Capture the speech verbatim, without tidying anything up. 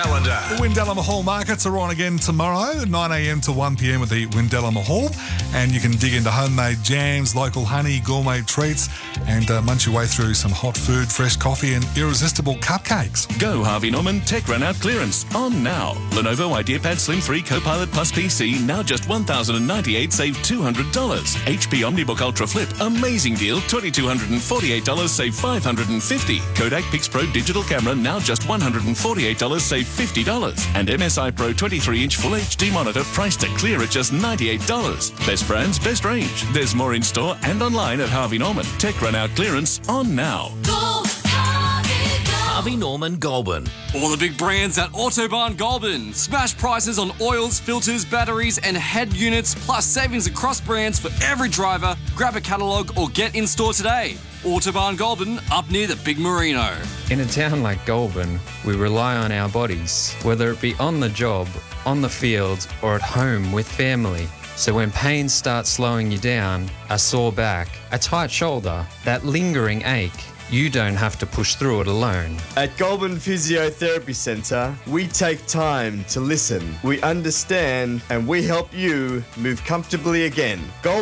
Calendar. The Windellama Hall markets are on again tomorrow, nine a.m. to one p.m. at the Windellama Hall, and you can dig into homemade jams, local honey, gourmet treats, and uh, munch your way through some hot food, fresh coffee, and irresistible cupcakes. Go Harvey Norman Tech Run Out clearance on now. Lenovo IdeaPad Slim three Copilot Plus P C now just one thousand ninety-eight dollars, save two hundred dollars. H P OmniBook Ultra Flip, amazing deal, two thousand two hundred forty-eight dollars, save five hundred fifty dollars. Kodak PixPro digital camera now just one hundred forty-eight dollars, save fifty dollars. And M S I Pro twenty-three inch Full H D monitor priced to clear at just ninety-eight dollars. Best brands, best range. There's more in store and online at Harvey Norman. Tech Run Out clearance on now. Go, Harvey, go. Harvey Norman Goulburn. All the big brands at Autobahn Goulburn. Smash prices on oils, filters, batteries and head units, plus savings across brands for every driver. Grab a catalogue or get in store today. Autobahn Goulburn, up near the Big Merino. In a town like Goulburn, we rely on our bodies, whether it be on the job, on the field, or at home with family. So when pain starts slowing you down, a sore back, a tight shoulder, that lingering ache, you don't have to push through it alone. At Goulburn Physiotherapy Centre, we take time to listen, we understand, and we help you move comfortably again. Goulburn